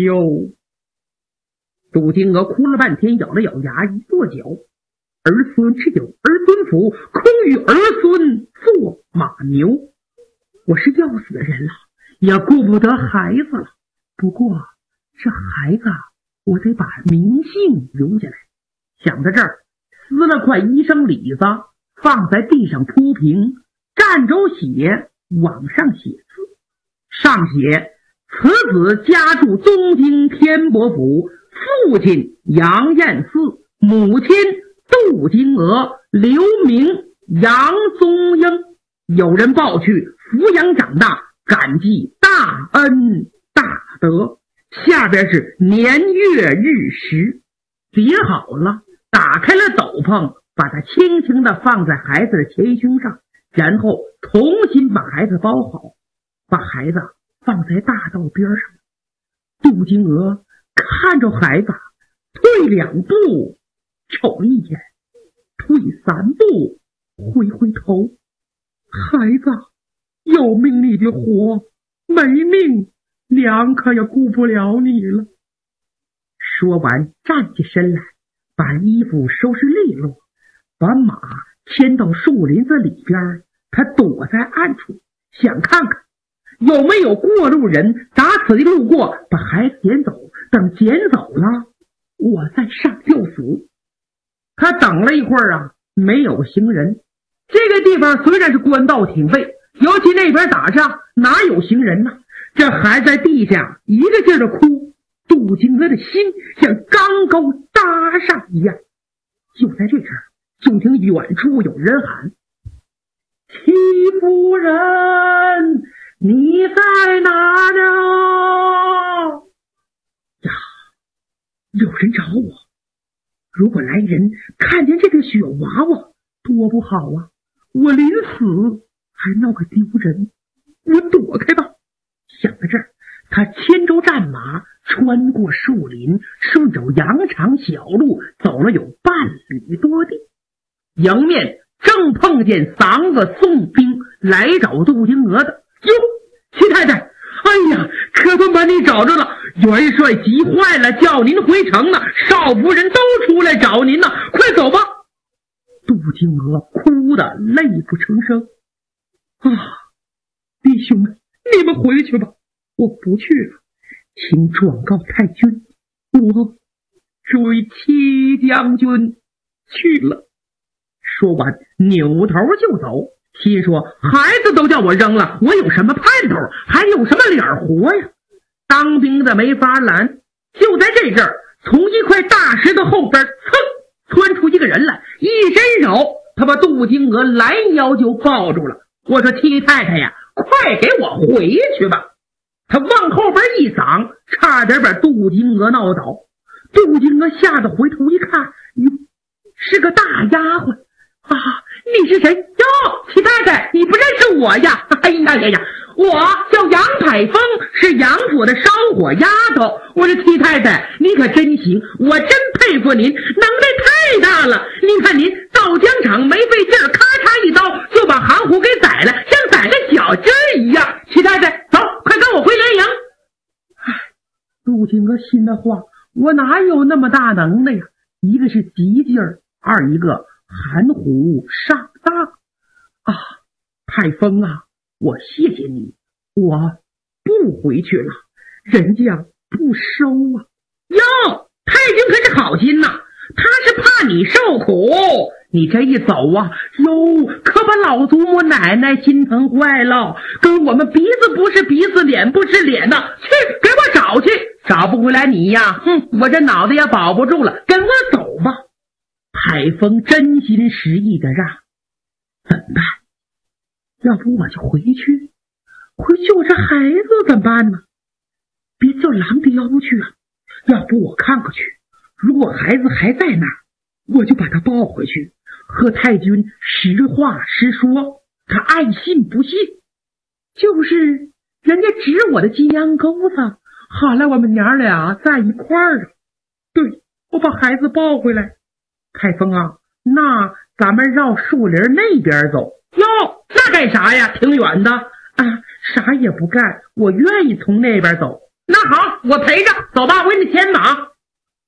呦！杜金娥哭了半天，咬了咬牙，一跺脚：儿孙只有儿孙福，空与儿孙做马牛。我是要死的人了，也顾不得孩子了。不过这孩子我得把名姓留下来。想到这儿，撕了块医生里子放在地上铺平，蘸着血往上写字，上写此子家住东京天伯府，父亲杨彦四，母亲杜金娥，留名杨宗英。有人抱去抚养长大，感激大恩大德。下边是年月日时。叠好了，打开了斗篷，把它轻轻地放在孩子的前胸上，然后重新把孩子包好，把孩子放在大道边上。杜金娥看着孩子，退2步瞅了一眼，退3步回头。孩子，有命你就活，没命娘可也顾不了你了。说完站起身来，把衣服收拾利落，把马牵到树林子里边。他躲在暗处，想看看有没有过路人打此地路过，把孩子捡走。等捡走了，我再上吊死。他等了一会儿啊，没有行人。这个地方虽然是官道挺废，尤其那边打仗，哪有行人呢？这孩子在地下一个劲儿的哭，杜金娥的心像钢钩搭上一样。就在这时，就听远处有人喊：戚夫人，你在哪呢？呀，有人找我。如果来人看见这个雪娃娃，多不好啊！我临死还闹个丢人，我躲开吧。想到这儿，他牵着战马穿过树林，顺着羊肠小路走了有半里多地。迎面正碰见嗓子宋兵来找杜金娥的。哟，齐太太，哎呀，可算把你找着了！元帅急坏了，叫您回城呢，少夫人都出来找您呢，快走吧！杜金娥哭得泪不成声。啊，弟兄们，你们回去吧，我不去了，请转告太君，我追戚将军去了。说完扭头就走，心说孩子都叫我扔了，我有什么盼头，还有什么脸活呀？当兵的没法拦。就在这阵儿，从一块大石头后边窜出一个人来，一伸手，他把杜金娥拦腰就抱住了。我说戚太太呀，快给我回去吧！他往后边一搡，差点把杜金娥闹倒。杜金娥吓得回头一看，哟，是个大丫鬟啊！你是谁哟？戚太太，你不认识我呀？哎呀呀呀，我叫杨彩凤，是杨府的烧火丫头。我说戚太太，你可真行，我真佩服您，能耐太大了。您看您到疆场没费劲儿，咔嚓一刀就把韩虎给宰了，像宰个小鸡儿一样。戚太太，走，快跟我回连营。唉，杜金娥心的话，我哪有那么大能耐呀？一个是急劲儿，二一个含糊上当啊！太风啊，我谢谢你，我不回去了，人家不收啊。哟，太君可是好心呐，他是怕你受苦，你这一走啊，哟，可把老祖母奶奶心疼坏了，跟我们鼻子不是鼻子，脸不是脸的，去给我找去，找不回来你呀，我这脑袋也保不住了，跟我走吧。海风真心实意的让，怎么办？要不我就回去，回去我这孩子怎么办呢？别叫狼叼去啊！要不我看过去，如果孩子还在那儿，我就把他抱回去，和太君实话实说，他爱信不信。就是人家指我的金羊钩子，好了，我们娘俩在一块儿啊。对，我把孩子抱回来。太风啊，那咱们绕树林那边走。哟，那干啥呀？挺远的啊，啥也不干，我愿意从那边走。 那好，我陪着，走吧，我给你牵马。